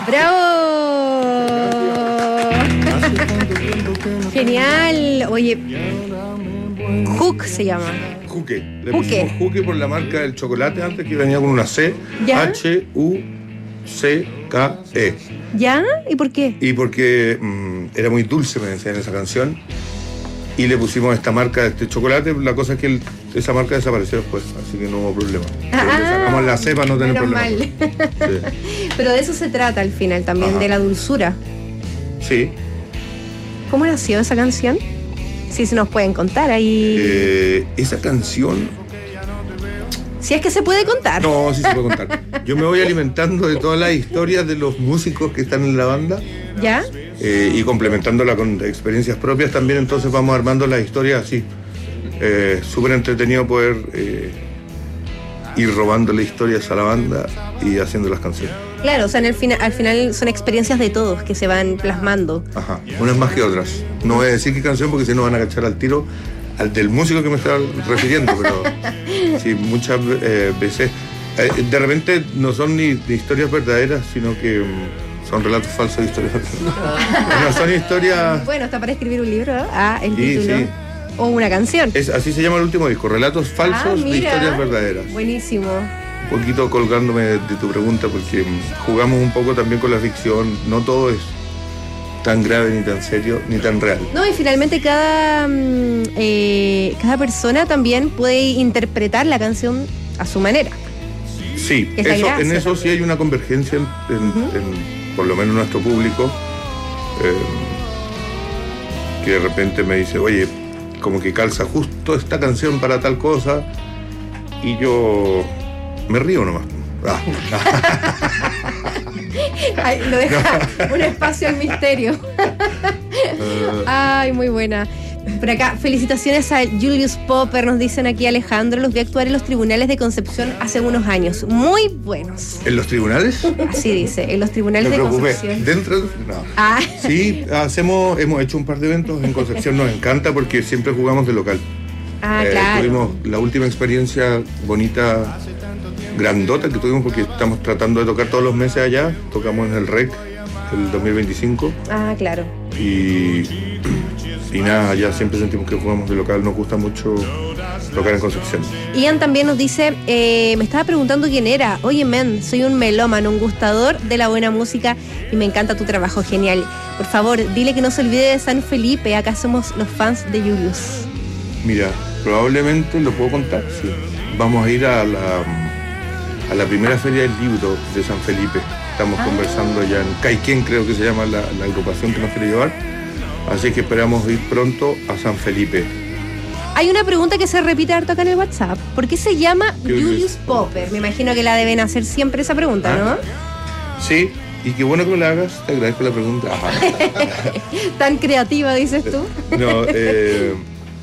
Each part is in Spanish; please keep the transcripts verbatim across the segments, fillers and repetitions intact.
¡Bravo! Genial. Oye, Hook se llama. Juque. Le Juque. pusimos Juque por la marca del chocolate antes, que venía con una C. ¿Ya? H U C K E. ¿Ya? ¿Y por qué? Y porque mmm, era muy dulce, me decían en esa canción. Y le pusimos esta marca de este chocolate. La cosa es que el, esa marca desapareció después, así que no hubo problema. Ah, le sacamos la C para no tener menos problema. mal. Sí. Pero de eso se trata al final también, Ajá. de la dulzura. Sí. ¿Cómo nació esa canción? Sí, se nos pueden contar ahí. Eh, esa canción... Si es que se puede contar. No, sí se puede contar. Yo me voy alimentando de todas las historias de los músicos que están en la banda. ¿Ya? Eh, y complementándola con experiencias propias también, entonces vamos armando las historias así. Eh, Súper entretenido poder eh, ir robándole historias a la banda y haciendo las canciones. Claro, o sea, en el fina- al final son experiencias de todos que se van plasmando. Ajá, unas más que otras. No voy a decir qué canción porque si no van a cachar al tiro al del músico que me está refiriendo, pero sí, muchas eh, veces. Eh, de repente no son ni de historias verdaderas, sino que mm, son relatos falsos de historias verdaderas. No son historias. Bueno, está para escribir un libro, ¿no? Ah, el Sí, título. sí. O una canción. Es, así se llama el último disco, Relatos Falsos Ah, de mira. Historias Verdaderas. Buenísimo. Un poquito colgándome de, de tu pregunta, porque mm, jugamos un poco también con la ficción. No todo es tan grave, ni tan serio, ni tan real. No, y finalmente cada, mm, eh, cada persona también puede interpretar la canción a su manera. Sí, Es la eso, gracia en eso sí hay una convergencia, en, en- Ujú. en, por lo menos nuestro público, eh, que de repente me dice, oye, como que calza justo esta canción para tal cosa, y yo me río nomás. Ah. Ay, lo deja un espacio al misterio. Eh, Ay, muy buena. Por acá, felicitaciones a Julius Popper, nos dicen aquí Alejandro. Los vi actuar en los tribunales de Concepción hace unos años. Muy buenos. ¿En los tribunales? Así dice, en los Me tribunales de preocupé. Concepción. Dentro, no. Ah, Sí, hacemos, hemos hecho un par de eventos en Concepción, nos encanta porque siempre jugamos de local. ah Eh, claro. Tuvimos la última experiencia bonita, grandota que tuvimos porque estamos tratando de tocar todos los meses allá. Tocamos en el R E C el dos mil veinticinco Ah, claro. y, y nada, ya siempre sentimos que jugamos de local. Nos gusta mucho tocar en Concepción. Ian también nos dice, eh, me estaba preguntando quién era. Oye, men, soy un melómano, un gustador de la buena música y me encanta tu trabajo, genial. Por favor, dile que no se olvide de San Felipe, acá somos los fans de Julius. Mira, probablemente lo puedo contar, sí. Vamos a ir a la, a la primera feria del libro de San Felipe. Estamos Ah. conversando ya en Caiquén, creo que se llama la, la agrupación que nos quiere llevar. Así que esperamos ir pronto a San Felipe. Hay una pregunta que se repite harto acá en el WhatsApp. ¿Por qué se llama Julius Julius Popper? Me imagino que la deben hacer siempre esa pregunta, Ah. ¿no? Sí, y qué bueno que me la hagas, te agradezco la pregunta. Ajá. Tan creativa, dices tú. No, eh,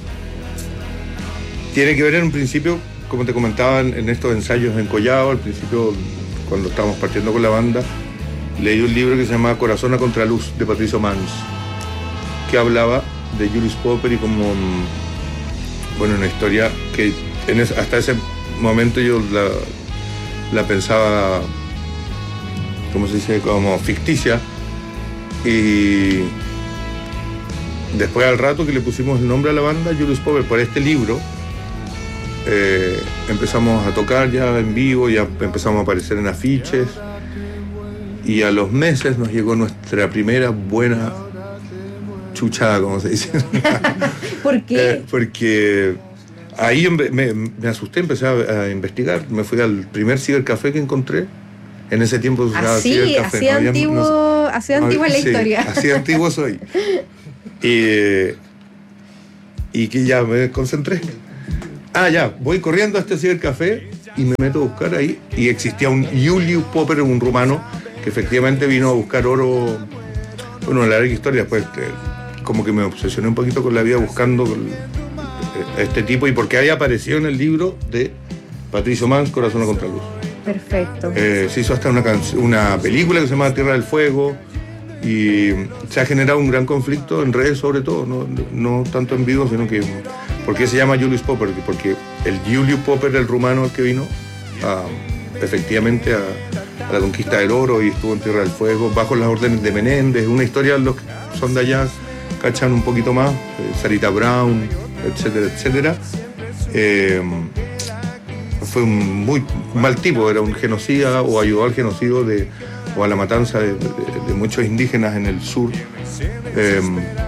tiene que ver en un principio, como te comentaba, en en estos ensayos en Collao, al principio, cuando estábamos partiendo con la banda, leí un libro que se llama Corazón a Contraluz, de Patricio Mans, que hablaba de Julius Popper y como, mm, bueno, una historia que en es- hasta ese momento yo la, la pensaba, ¿cómo se dice?, como ficticia, y después al rato que le pusimos el nombre a la banda, Julius Popper, por este libro, eh, empezamos a tocar ya en vivo, ya empezamos a aparecer en afiches, y a los meses nos llegó nuestra primera buena chuchada, como se dice. ¿Por qué? Eh, porque ahí empe- me, me asusté, empecé a, a investigar, me fui al primer cibercafé que encontré. En ese tiempo se usaba Así, cibercafé, así no había- antiguo, no- así antigua es la sí, historia. Así antiguo soy. Y, y que ya me concentré. Ah, ya, voy corriendo a este cibercafé y me meto a buscar ahí. Y existía un Julius Popper, un rumano, que efectivamente vino a buscar oro. Bueno, la larga historia, después eh, como que me obsesioné un poquito con la vida buscando con- a este tipo y porque había aparecido en el libro de Patricio Mans, Corazón a Contraluz. Perfecto. Eh, se hizo hasta una, canc- una película que se llama Tierra del Fuego y se ha generado un gran conflicto en redes sobre todo, no, no tanto en vivo, sino que... ¿Por qué se llama Julius Popper? Porque el Julius Popper, el rumano al que vino, a, efectivamente a, a la conquista del oro y estuvo en Tierra del Fuego, bajo las órdenes de Menéndez. Una historia, los que son de allá cachan un poquito más, eh, Sarita Brown, etcétera, etcétera. Eh, fue un muy mal tipo, era un genocida o ayudó al genocidio de, o a la matanza de, de, de muchos indígenas en el sur. Eh,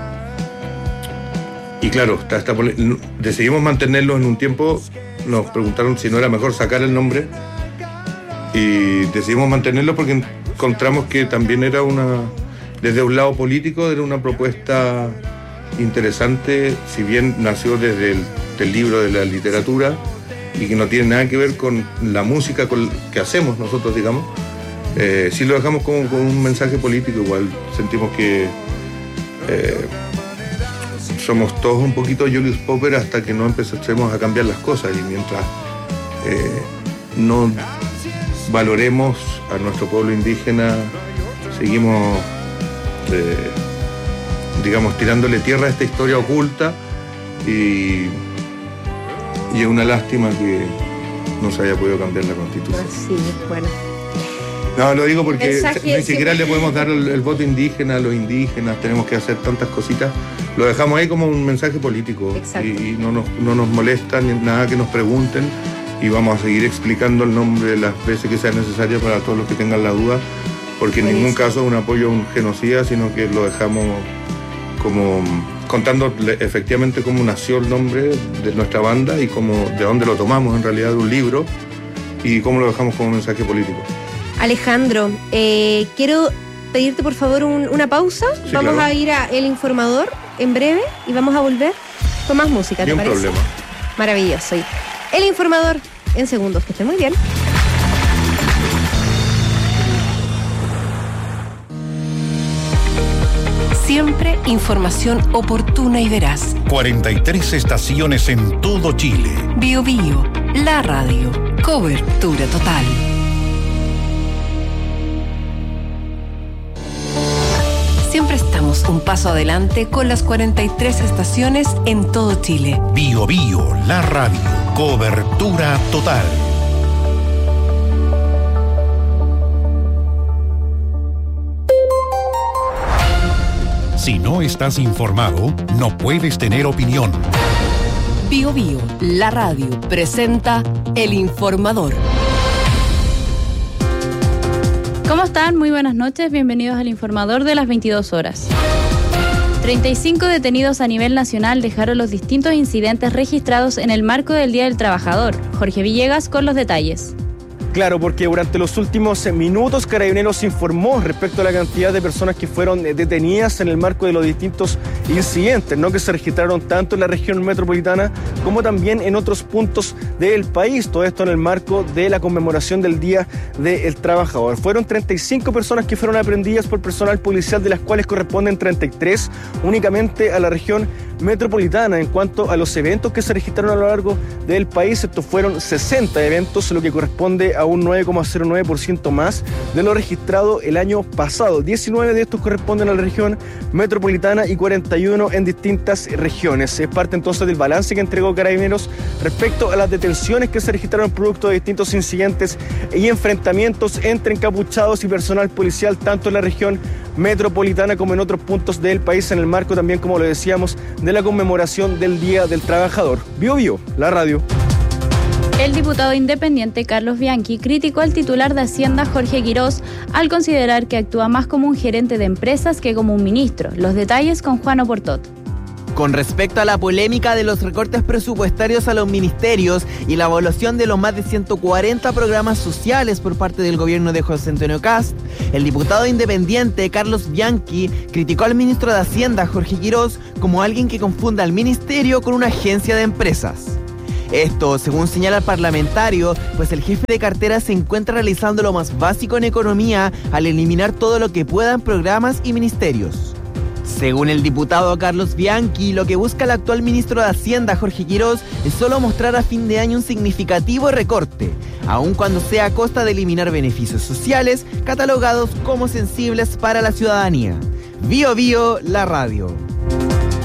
y claro, está, está, decidimos mantenerlo en un tiempo, nos preguntaron si no era mejor sacar el nombre y decidimos mantenerlo porque encontramos que también era una, desde un lado político, era una propuesta interesante, si bien nació desde el del libro de la literatura y que no tiene nada que ver con la música con, que hacemos nosotros, digamos. Eh, sí lo dejamos con, con un mensaje político, igual sentimos que eh, somos todos un poquito Julius Popper hasta que no empecemos a cambiar las cosas, y mientras eh, no valoremos a nuestro pueblo indígena, seguimos eh, digamos tirándole tierra a esta historia oculta, y, y es una lástima que no se haya podido cambiar la Constitución. Sí, bueno. No, lo digo porque Mensaje, ni siquiera le podemos dar el, el voto indígena a los indígenas, tenemos que hacer tantas cositas. Lo dejamos ahí como un mensaje político. Exacto. y, y no, nos, no nos molesta ni nada que nos pregunten, y vamos a seguir explicando el nombre las veces que sea necesario para todos los que tengan la duda, porque en Buenísimo. ningún caso es un apoyo a un genocida, sino que lo dejamos como contando efectivamente cómo nació el nombre de nuestra banda y cómo, de dónde lo tomamos en realidad de un libro, y cómo lo dejamos como mensaje político. Alejandro, eh, quiero pedirte por favor un, una pausa. Sí, vamos claro. a ir a El Informador en breve y vamos a volver con más música, ¿te Ni un parece? problema. Maravilloso. Y El Informador en segundos, que esté muy bien. Siempre información oportuna y veraz. cuarenta y tres estaciones en todo Chile. Bio Bio, la radio. Cobertura total. Siempre estamos un paso adelante con las cuarenta y tres estaciones en todo Chile. Bio Bio, la radio. Cobertura total. Si no estás informado, no puedes tener opinión. Bio Bio, la radio, presenta El Informador. ¿Cómo están? Muy buenas noches, bienvenidos al Informador de las veintidós horas. treinta y cinco detenidos a nivel nacional dejaron los distintos incidentes registrados en el marco del Día del Trabajador. Jorge Villegas con los detalles. Claro, porque durante los últimos minutos Carabineros informó respecto a la cantidad de personas que fueron detenidas en el marco de los distintos incidentes, ¿no?, que se registraron tanto en la región metropolitana como también en otros puntos del país. Todo esto en el marco de la conmemoración del Día del Trabajador. Fueron treinta y cinco personas que fueron aprehendidas por personal policial, de las cuales corresponden treinta y tres únicamente a la región metropolitana. En cuanto a los eventos que se registraron a lo largo del país, estos fueron sesenta eventos, lo que corresponde a un nueve coma cero nueve por ciento más de lo registrado el año pasado. diecinueve de estos corresponden a la región metropolitana y cuarenta y uno en distintas regiones. Es parte entonces del balance que entregó Carabineros respecto a las detenciones que se registraron producto de distintos incidentes y enfrentamientos entre encapuchados y personal policial, tanto en la región metropolitana como en otros puntos del país, en el marco también, como lo decíamos, de la conmemoración del Día del Trabajador. Bio Bio, la radio. El diputado independiente Carlos Bianchi criticó al titular de Hacienda Jorge Quirós al considerar que actúa más como un gerente de empresas que como un ministro. Los detalles con Juan Oportot. Con respecto a la polémica de los recortes presupuestarios a los ministerios y la evaluación de los más de ciento cuarenta programas sociales por parte del gobierno de José Antonio Kast, el diputado independiente Carlos Bianchi criticó al ministro de Hacienda Jorge Quirós como alguien que confunda al ministerio con una agencia de empresas. Esto, según señala el parlamentario, pues el jefe de cartera se encuentra realizando lo más básico en economía al eliminar todo lo que pueda en programas y ministerios. Según el diputado Carlos Bianchi, lo que busca el actual ministro de Hacienda, Jorge Quirós, es solo mostrar a fin de año un significativo recorte, aun cuando sea a costa de eliminar beneficios sociales catalogados como sensibles para la ciudadanía. Bio Bio, la radio.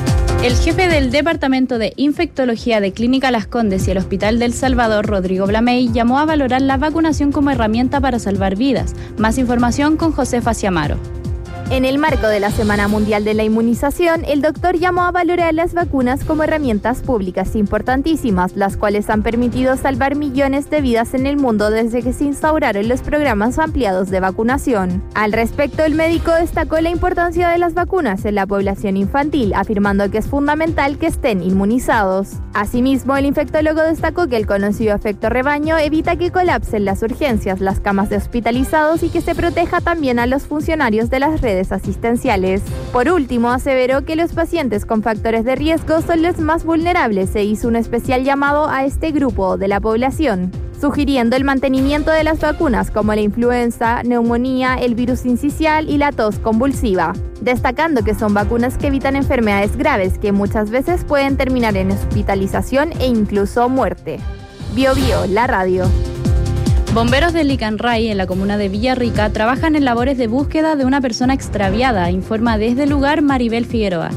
El jefe del Departamento de Infectología de Clínica Las Condes y el Hospital del Salvador, Rodrigo Blamey, llamó a valorar la vacunación como herramienta para salvar vidas. Más información con Josefa Ciamaro. En el marco de la Semana Mundial de la Inmunización, el doctor llamó a valorar las vacunas como herramientas públicas importantísimas, las cuales han permitido salvar millones de vidas en el mundo desde que se instauraron los programas ampliados de vacunación. Al respecto, el médico destacó la importancia de las vacunas en la población infantil, afirmando que es fundamental que estén inmunizados. Asimismo, el infectólogo destacó que el conocido efecto rebaño evita que colapsen las urgencias, las camas de hospitalizados y que se proteja también a los funcionarios de las redes asistenciales. Por último, aseveró que los pacientes con factores de riesgo son los más vulnerables e hizo un especial llamado a este grupo de la población, sugiriendo el mantenimiento de las vacunas como la influenza, neumonía, el virus sincicial y la tos convulsiva, destacando que son vacunas que evitan enfermedades graves que muchas veces pueden terminar en hospitalización e incluso muerte. Bio Bio, la radio. Bomberos de Licanray, en la comuna de Villarrica, trabajan en labores de búsqueda de una persona extraviada, informa desde el lugar Maribel Figueroa.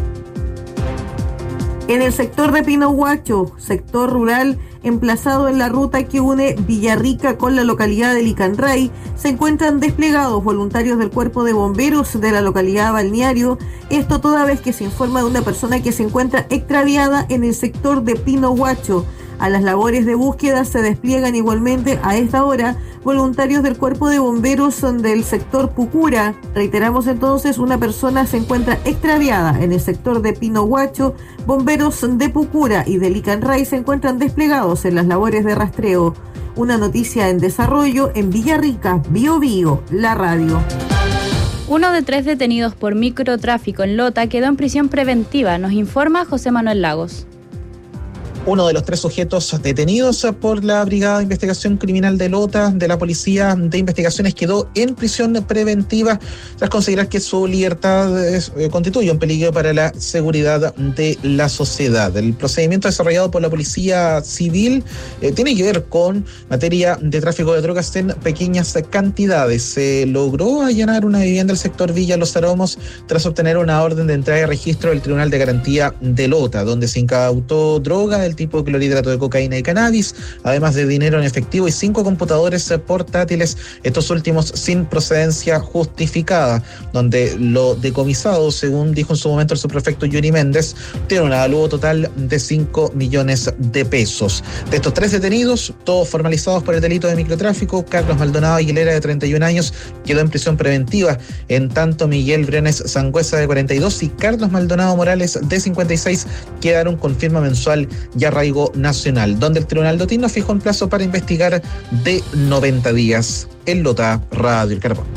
En el sector de Pinohuacho, sector rural emplazado en la ruta que une Villarrica con la localidad de Licanray, se encuentran desplegados voluntarios del Cuerpo de Bomberos de la localidad balneario, esto toda vez que se informa de una persona que se encuentra extraviada en el sector de Pinohuacho. A las labores de búsqueda se despliegan igualmente a esta hora voluntarios del Cuerpo de Bomberos del sector Pucura. Reiteramos entonces, una persona se encuentra extraviada en el sector de Pinohuacho. Bomberos de Pucura y de Licanray se encuentran desplegados en las labores de rastreo. Una noticia en desarrollo en Villarrica, Bio Bio, la radio. Uno de tres detenidos por microtráfico en Lota quedó en prisión preventiva, nos informa José Manuel Lagos. Uno de los tres sujetos detenidos por la Brigada de Investigación Criminal de Lota de la Policía de Investigaciones quedó en prisión preventiva tras considerar que su libertad es, eh, constituye un peligro para la seguridad de la sociedad. El procedimiento desarrollado por la Policía Civil eh, tiene que ver con materia de tráfico de drogas en pequeñas cantidades. Se logró allanar una vivienda del sector Villa Los Aromos tras obtener una orden de entrada y registro del Tribunal de Garantía de Lota, donde se incautó droga del tipo clorhidrato de cocaína y cannabis, además de dinero en efectivo y cinco computadores portátiles, estos últimos sin procedencia justificada, donde lo decomisado, según dijo en su momento el subprefecto Yuri Méndez, tiene un avalúo total de cinco millones de pesos. De estos tres detenidos, todos formalizados por el delito de microtráfico, Carlos Maldonado Aguilera, de treinta y un años, quedó en prisión preventiva, en tanto Miguel Briones Sangüesa, de cuarenta y dos, y Carlos Maldonado Morales, de cincuenta y seis, quedaron con firma mensual y arraigo nacional, donde el Tribunal Lotino fijó un plazo para investigar de noventa días. En Lota, Radio El Carbón.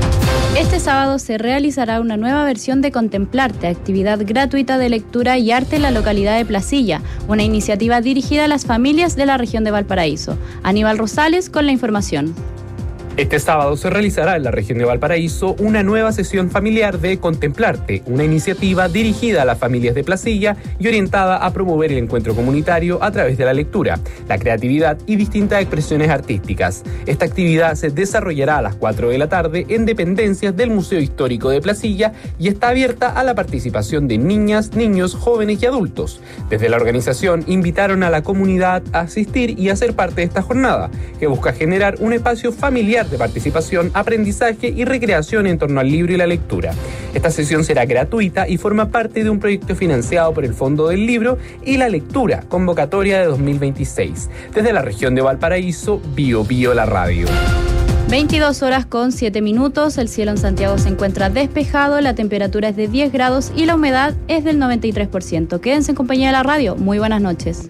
Este sábado se realizará una nueva versión de Contemplarte, actividad gratuita de lectura y arte en la localidad de Placilla, una iniciativa dirigida a las familias de la región de Valparaíso. Aníbal Rosales con la información. Este sábado se realizará en la región de Valparaíso una nueva sesión familiar de Contemplarte, una iniciativa dirigida a las familias de Placilla y orientada a promover el encuentro comunitario a través de la lectura, la creatividad y distintas expresiones artísticas. Esta actividad se desarrollará a las cuatro de la tarde en dependencias del Museo Histórico de Placilla y está abierta a la participación de niñas, niños, jóvenes y adultos. Desde la organización invitaron a la comunidad a asistir y a ser parte de esta jornada, que busca generar un espacio familiar de participación, aprendizaje y recreación en torno al libro y la lectura. Esta sesión será gratuita y forma parte de un proyecto financiado por el Fondo del Libro y la Lectura, convocatoria de dos mil veintiséis. Desde la región de Valparaíso, Bio Bio la radio. veintidós horas con siete minutos, el cielo en Santiago se encuentra despejado, la temperatura es de diez grados y la humedad es del noventa y tres por ciento. Quédense en compañía de la radio. Muy buenas noches.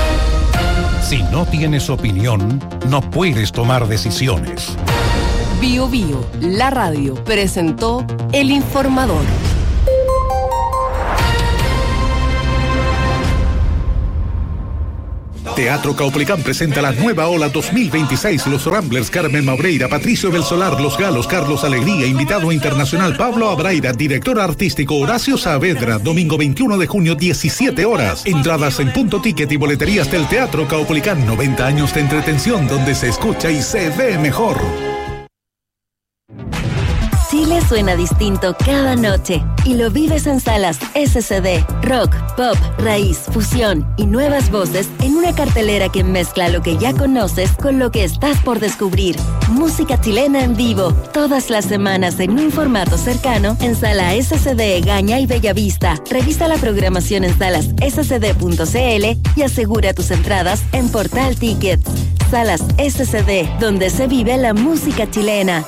Si no tienes opinión, no puedes tomar decisiones. Bio Bio, la radio, presentó El Informador. Teatro Caupolicán presenta la nueva ola dos mil veintiséis. Los Ramblers, Carmen Mabreira, Patricio del Solar, Los Galos, Carlos Alegría, invitado internacional Pablo Abraira, director artístico Horacio Saavedra, domingo veintiuno de junio, diecisiete horas. Entradas en Punto Ticket y boleterías del Teatro Caupolicán. noventa años de entretención donde se escucha y se ve mejor. Chile suena distinto cada noche y lo vives en salas S C D, rock, pop, raíz, fusión y nuevas voces en una cartelera que mezcla lo que ya conoces con lo que estás por descubrir. Música chilena en vivo, todas las semanas en un formato cercano en Sala S C D Gaña y Bellavista. Revisa la programación en salas s c d punto c l y asegura tus entradas en Portal Tickets. Salas S C D, donde se vive la música chilena.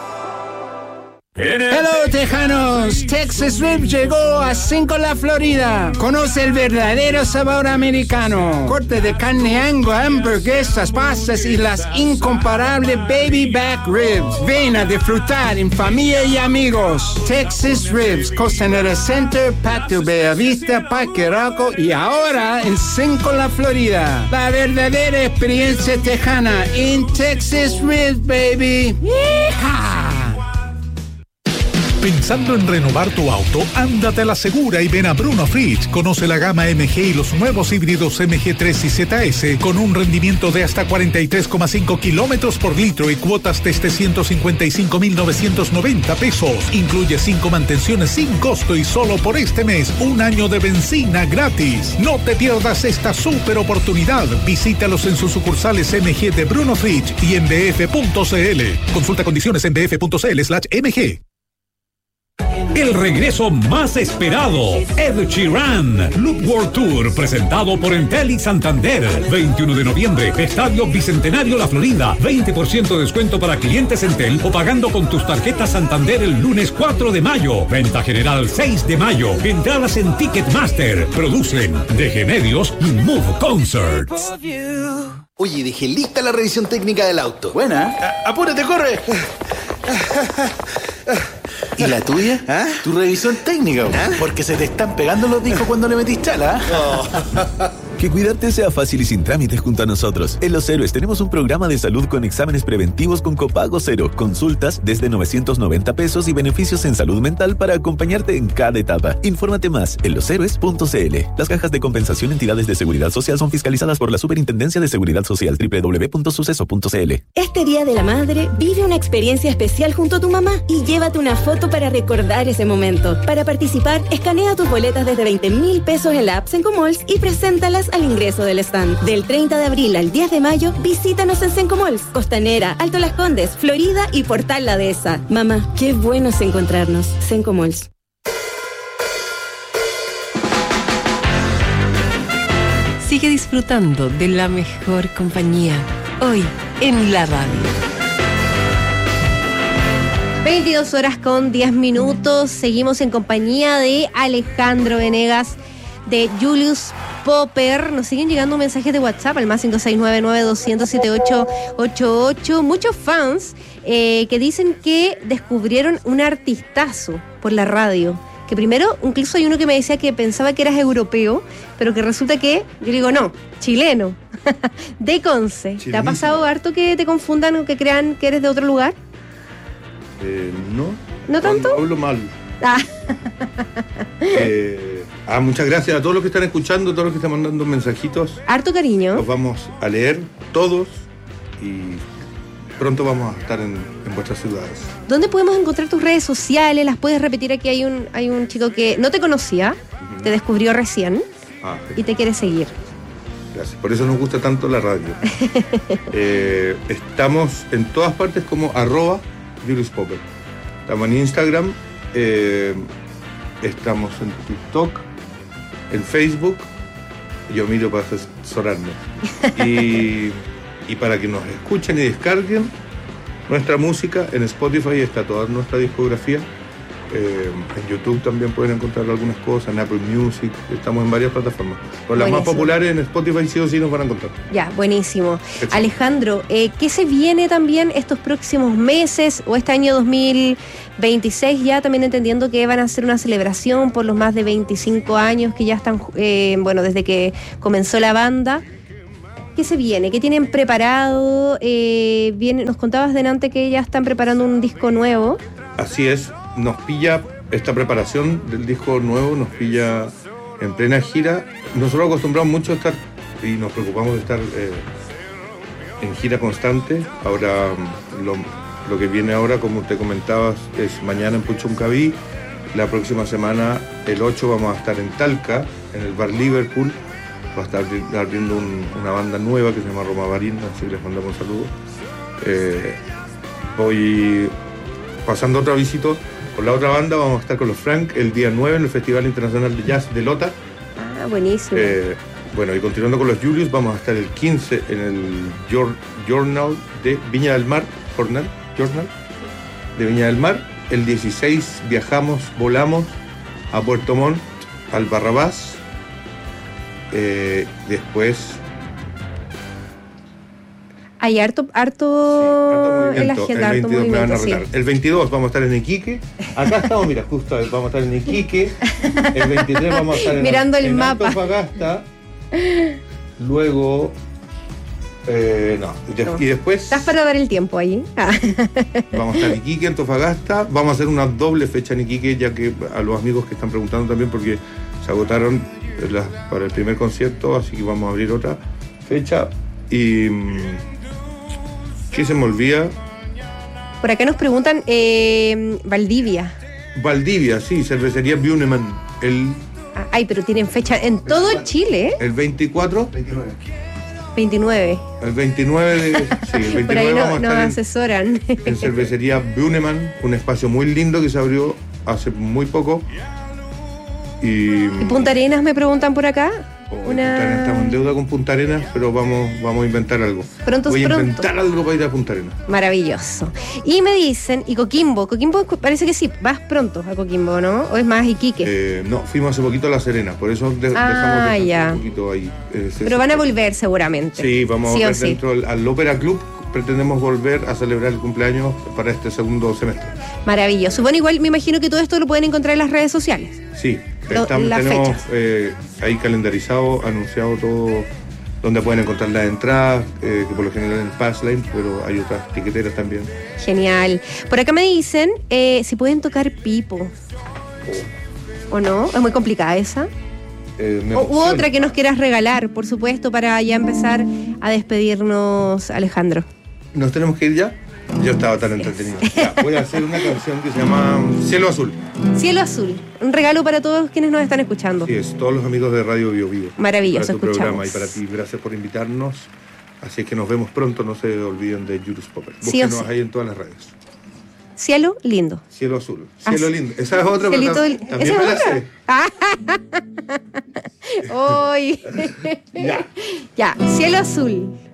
Hello Tejanos, Texas Rib llegó a Cinco La Florida. Conoce el verdadero sabor americano. Corte de carne Angus, hamburguesas, pastas y las incomparables baby back ribs. Ven a disfrutar en familia y amigos. Texas Ribs, Costanera Center, Patio Bellavista, Parque Arauco y ahora en Cinco La Florida. La verdadera experiencia tejana en Texas Ribs, baby. ¡Yeehaw! Pensando en renovar tu auto, ándate a la segura y ven a Bruno Fritz. Conoce la gama M G y los nuevos híbridos M G tres y Z S con un rendimiento de hasta cuarenta y tres coma cinco kilómetros por litro y cuotas desde ciento cincuenta y cinco mil novecientos noventa pesos. Incluye cinco mantenciones sin costo y solo por este mes un año de benzina gratis. No te pierdas esta super oportunidad. Visítalos en sus sucursales M G de Bruno Fritz y en b f punto c l. Consulta condiciones en b f punto c l slash m g. El regreso más esperado, Ed Sheeran, Loop World Tour, presentado por Entel y Santander. veintiuno de noviembre, Estadio Bicentenario La Florida. veinte por ciento de descuento para clientes Entel o pagando con tus tarjetas Santander el lunes cuatro de mayo. Venta general seis de mayo. Entradas en Ticketmaster. Producen D G Medios y Move Concerts. Oye, dejé lista la revisión técnica del auto. Buena. A- apúrate, corre. ¿Y la tuya? ¿Ah? Tu revisión técnica, ¿ah? Porque se te están pegando los discos cuando le metís chala. Oh. Que cuidarte sea fácil y sin trámites junto a nosotros. En Los Héroes tenemos un programa de salud con exámenes preventivos con copago cero, consultas desde novecientos noventa pesos y beneficios en salud mental para acompañarte en cada etapa. Infórmate más en los héroes punto c l. Las cajas de compensación entidades de seguridad social son fiscalizadas por la Superintendencia de Seguridad Social. doble u doble u doble u punto suceso punto c l. Este Día de la Madre, vive una experiencia especial junto a tu mamá y llévate una foto para recordar ese momento. Para participar, escanea tus boletas desde veinte mil pesos en la app Sencomalls y preséntalas al ingreso del stand. Del treinta de abril al diez de mayo, visítanos en Sencomalls, Costanera, Alto Las Condes, Florida y Portal La Dehesa. Mamá, qué bueno es encontrarnos. Sencomalls. Sigue disfrutando de la mejor compañía, hoy en la radio. veintidós horas con diez minutos. Seguimos en compañía de Alejandro Venegas, de Julius Popper. Nos siguen llegando mensajes de WhatsApp al más cinco seis nueve nueve dos cero cero siete ocho ocho ocho. Muchos fans eh, que dicen que descubrieron un artistazo por la radio. Que primero, incluso hay uno que me decía que pensaba que eras europeo, pero que resulta que, yo digo, no, chileno, de Conce. ¿Te ha pasado harto que te confundan o que crean que eres de otro lugar? Eh, no. ¿No tanto? No hablo mal. Ah. Eh, ah, muchas gracias a todos los que están escuchando, a todos los que están mandando mensajitos. Harto cariño. Los vamos a leer todos y pronto vamos a estar en, en vuestras ciudades. ¿Dónde podemos encontrar tus redes sociales? ¿Las puedes repetir? Aquí hay un, hay un chico que no te conocía, uh-huh. te descubrió recién ah, sí. y te quiere seguir. Gracias, por eso nos gusta tanto la radio. eh, estamos en todas partes como arroba Julius Popper. Estamos en Instagram, eh, estamos en TikTok, en Facebook. Yo miro para asesorarme. Y, y para que nos escuchen y descarguen nuestra música, en Spotify está toda nuestra discografía. Eh, en YouTube también pueden encontrar algunas cosas, en Apple Music, estamos en varias plataformas. Pero las más populares en Spotify sí o sí nos van a encontrar. Ya, buenísimo. Exacto. Alejandro, eh, ¿qué se viene también estos próximos meses o este año dos mil veintiséis? Ya también entendiendo que van a hacer una celebración por los más de veinticinco años que ya están, eh, bueno, desde que comenzó la banda. ¿Qué se viene? ¿Qué tienen preparado? Eh, viene, nos contabas delante que ya están preparando un disco nuevo. Así es. Nos pilla esta preparación del disco nuevo, nos pilla en plena gira. Nosotros acostumbramos mucho a estar y nos preocupamos de estar eh, en gira constante. Ahora lo, lo que viene ahora, como te comentabas, es mañana en Puchuncaví. La próxima semana, el ocho, vamos a estar en Talca, en el bar Liverpool. Va a estar abriendo un, una banda nueva que se llama Roma Barina, así que les mandamos un saludo. Eh, voy pasando otro avisito. Con la otra banda vamos a estar con los Frank el día nueve en el Festival Internacional de Jazz de Lota. Ah, buenísimo. Eh, bueno, y continuando con los Julius, vamos a estar el quince en el Journal de Viña del Mar, Journal, Journal de Viña del Mar. El dieciséis viajamos, volamos a Puerto Montt, al Barrabás. Eh, después hay harto, harto sí, en la agenda, el harto veintidós me van a movimiento, arreglar. sí. El veintidós vamos a estar en Iquique. Acá estamos, mira, justo vamos a estar en Iquique. El veintitrés vamos a estar en, mirando el en mapa. Antofagasta. Luego eh, no. Y, no. y después ¿Estás para dar el tiempo ahí? Ah. Vamos a estar en Iquique, Antofagasta. Vamos a hacer una doble fecha en Iquique, ya que a los amigos que están preguntando también, porque se agotaron las, para el primer concierto, así que vamos a abrir otra fecha. Y ¿qué se me olvida? Por acá nos preguntan eh, Valdivia. Valdivia, sí, cervecería Buneman. El, ah, ay, pero tienen fecha en todo Chile, ¿eh? El veinticuatro. veintinueve. El veintinueve de, sí, el veintinueve por ahí no, vamos a nos estar asesoran. En, en cervecería Buneman, un espacio muy lindo que se abrió hace muy poco. Y, ¿Y Punta Arenas me preguntan por acá? Oh, Una... Estamos en deuda con Punta Arenas, pero vamos, vamos a inventar algo. Pronto, Voy a pronto. inventar algo para ir a Punta Arenas. Maravilloso. Y me dicen, y Coquimbo, Coquimbo parece que sí, vas pronto a Coquimbo, ¿no? ¿O es más Iquique? Eh, no, fuimos hace poquito a La Serena, por eso de, ah, dejamos ya. un poquito ahí. Eh, pero van a volver seguramente. Sí, vamos sí a volver sí. dentro al, al Ópera Club. Pretendemos volver a celebrar el cumpleaños para este segundo semestre. Maravilloso. Bueno, igual me imagino que todo esto lo pueden encontrar en las redes sociales. Sí, Lo, estamos, las tenemos fechas. Eh, ahí calendarizado, anunciado todo, donde pueden encontrar las entradas, eh, que por lo general en el Passline, pero hay otras tiqueteras también. Genial. Por acá me dicen eh, si pueden tocar pipo. ¿O no? ¿Es muy complicada esa? Eh, me o, u emociona. otra que nos quieras regalar, por supuesto, para ya empezar a despedirnos, Alejandro. ¿Nos tenemos que ir ya? Yo estaba tan entretenido. Ya, voy a hacer una canción que se llama Cielo Azul. Cielo Azul. Un regalo para todos quienes nos están escuchando. Sí, es todos los amigos de Radio Bio Vivo. Maravilloso, para tu escuchamos. programa y para ti. Gracias por invitarnos. Así es que nos vemos pronto. No se olviden de Julius Popper. Sí o Búsquenos sí. ahí en todas las redes. Cielo lindo. Cielo Azul. Cielo Ah, lindo. Esa es otra, Cielito pero del- tam- ¿esa también me la es otra? sé. Hoy. Ya. Ya, Cielo Azul.